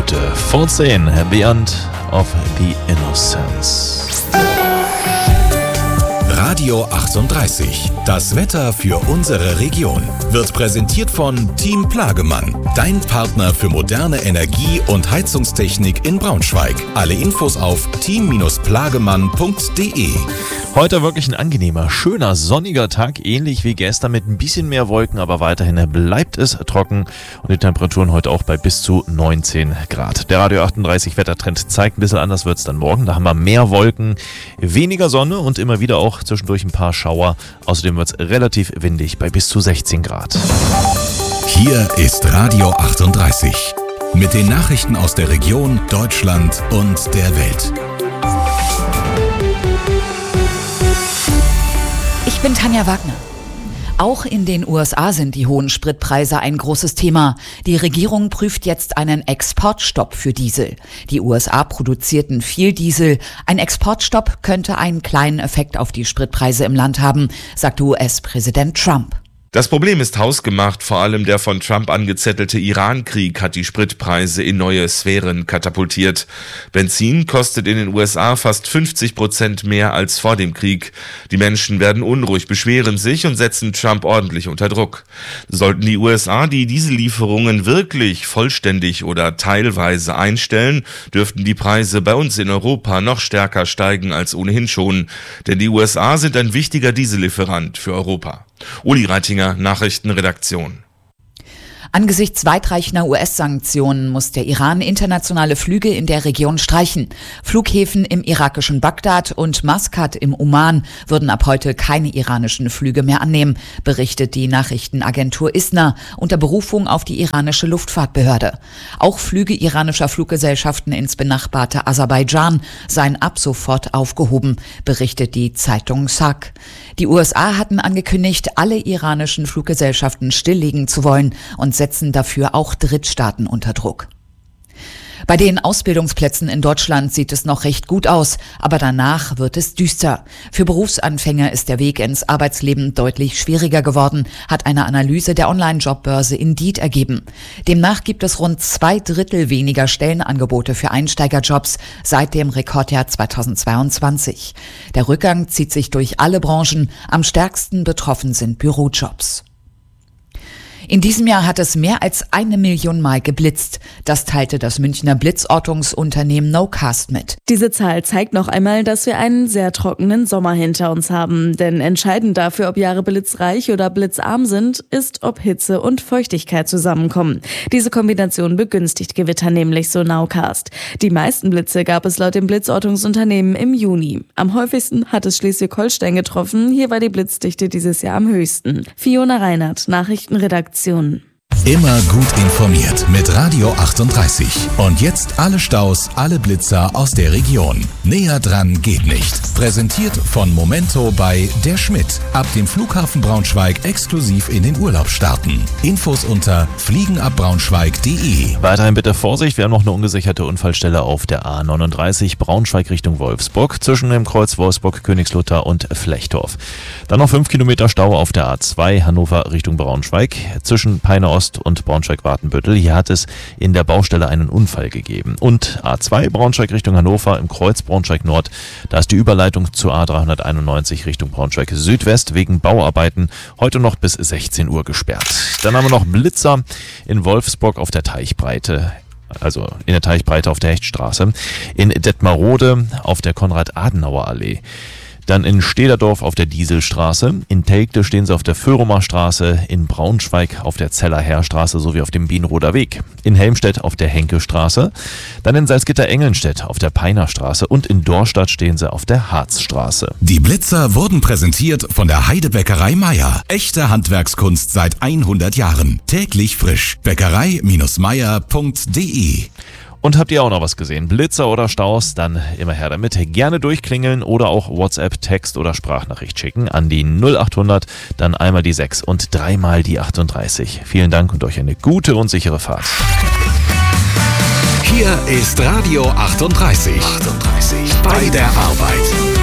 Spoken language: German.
Minute vor 10. Beyond of the Innocence. Radio 38. Das Wetter für unsere Region wird präsentiert von Team Plagemann. Dein Partner für moderne Energie- und Heizungstechnik in Braunschweig. Alle Infos auf team-plagemann.de. Heute wirklich ein angenehmer, schöner, sonniger Tag, ähnlich wie gestern mit ein bisschen mehr Wolken, aber weiterhin bleibt es trocken und die Temperaturen heute auch bei bis zu 19 Grad. Der Radio 38 Wettertrend zeigt ein bisschen anders wird's dann morgen. Da haben wir mehr Wolken, weniger Sonne und immer wieder auch zwischendurch ein paar Schauer. Außerdem wird's relativ windig bei bis zu 16 Grad. Hier ist Radio 38 mit den Nachrichten aus der Region, Deutschland und der Welt. Ich bin Tanja Wagner. Auch in den USA sind die hohen Spritpreise ein großes Thema. Die Regierung prüft jetzt einen Exportstopp für Diesel. Die USA produzierten viel Diesel. Ein Exportstopp könnte einen kleinen Effekt auf die Spritpreise im Land haben, sagte US-Präsident Trump. Das Problem ist hausgemacht, vor allem der von Trump angezettelte Iran-Krieg hat die Spritpreise in neue Sphären katapultiert. Benzin kostet in den USA fast 50% mehr als vor dem Krieg. Die Menschen werden unruhig, beschweren sich und setzen Trump ordentlich unter Druck. Sollten die USA die Diesellieferungen wirklich vollständig oder teilweise einstellen, dürften die Preise bei uns in Europa noch stärker steigen als ohnehin schon. Denn die USA sind ein wichtiger Diesellieferant für Europa. Uli Reitinger, Nachrichtenredaktion. Angesichts weitreichender US-Sanktionen muss der Iran internationale Flüge in der Region streichen. Flughäfen im irakischen Bagdad und Maskat im Oman würden ab heute keine iranischen Flüge mehr annehmen, berichtet die Nachrichtenagentur ISNA unter Berufung auf die iranische Luftfahrtbehörde. Auch Flüge iranischer Fluggesellschaften ins benachbarte Aserbaidschan seien ab sofort aufgehoben, berichtet die Zeitung SAK. Die USA hatten angekündigt, alle iranischen Fluggesellschaften stilllegen zu wollen und setzen dafür auch Drittstaaten unter Druck. Bei den Ausbildungsplätzen in Deutschland sieht es noch recht gut aus, aber danach wird es düster. Für Berufsanfänger ist der Weg ins Arbeitsleben deutlich schwieriger geworden, hat eine Analyse der Online-Jobbörse Indeed ergeben. Demnach gibt es rund 2/3 weniger Stellenangebote für Einsteigerjobs seit dem Rekordjahr 2022. Der Rückgang zieht sich durch alle Branchen, am stärksten betroffen sind Bürojobs. In diesem Jahr hat es mehr als 1 Million Mal geblitzt. Das teilte das Münchner Blitzortungsunternehmen Nocast mit. Diese Zahl zeigt noch einmal, dass wir einen sehr trockenen Sommer hinter uns haben. Denn entscheidend dafür, ob Jahre blitzreich oder blitzarm sind, ist, ob Hitze und Feuchtigkeit zusammenkommen. Diese Kombination begünstigt Gewitter nämlich, so Nowcast. Die meisten Blitze gab es laut dem Blitzortungsunternehmen im Juni. Am häufigsten hat es Schleswig-Holstein getroffen. Hier war die Blitzdichte dieses Jahr am höchsten. Fiona Reinhardt, Nachrichtenredaktion. Immer gut informiert mit Radio 38. Und jetzt alle Staus, alle Blitzer aus der Region. Näher dran geht nicht. Präsentiert von Momento bei Der Schmidt. Ab dem Flughafen Braunschweig exklusiv in den Urlaub starten. Infos unter fliegenabbraunschweig.de. Weiterhin bitte Vorsicht, wir haben noch eine ungesicherte Unfallstelle auf der A39 Braunschweig Richtung Wolfsburg zwischen dem Kreuz Wolfsburg, Königslutter und Flechtdorf. Dann noch 5 Kilometer Stau auf der A2 Hannover Richtung Braunschweig zwischen Peine Ost und Braunschweig-Wartenbüttel. Hier hat es in der Baustelle einen Unfall gegeben. Und A2 Braunschweig Richtung Hannover im Kreuz Braunschweig Nord. Da ist die Überleitung zur A391 Richtung Braunschweig Südwest wegen Bauarbeiten heute noch bis 16 Uhr gesperrt. Dann haben wir noch Blitzer in Wolfsburg auf der Teichbreite. Also in der Teichbreite auf der Hechtstraße. In Detmarode auf der Konrad-Adenauer-Allee. Dann in Stederdorf auf der Dieselstraße, in Telgte stehen sie auf der Föhrumer Straße, in Braunschweig auf der Zeller Heerstraße sowie auf dem Bienroder Weg, in Helmstedt auf der Henke-Straße, dann in Salzgitter-Engelnstedt auf der Peiner Straße und in Dorstadt stehen sie auf der Harzstraße. Die Blitzer wurden präsentiert von der Heidebäckerei Meier. Echte Handwerkskunst seit 100 Jahren. Täglich frisch. Bäckerei-meier.de. Und habt ihr auch noch was gesehen? Blitzer oder Staus? Dann immer her damit. Gerne durchklingeln oder auch WhatsApp, Text oder Sprachnachricht schicken an die 0800, dann einmal die 6 und dreimal die 38. Vielen Dank und euch eine gute und sichere Fahrt. Hier ist Radio 38. Bei der Arbeit.